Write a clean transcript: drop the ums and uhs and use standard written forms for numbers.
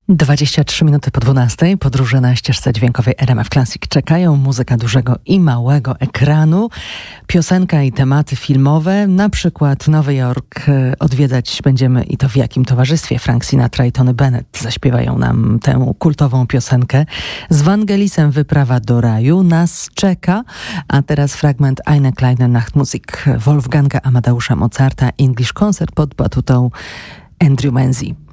23 minuty po 12. Podróże na ścieżce dźwiękowej RMF Classic czekają. Muzyka dużego i małego ekranu, piosenka i tematy filmowe. Na przykład Nowy Jork odwiedzać będziemy i to w jakim towarzystwie. Frank Sinatra i Tony Bennett zaśpiewają nam tę kultową piosenkę. Z Vangelisem Wyprawa do raju nas czeka. A teraz fragment Eine kleine Nachtmusik Wolfganga Amadeusza Mozarta, English Concert pod batutą Andrew Menzies.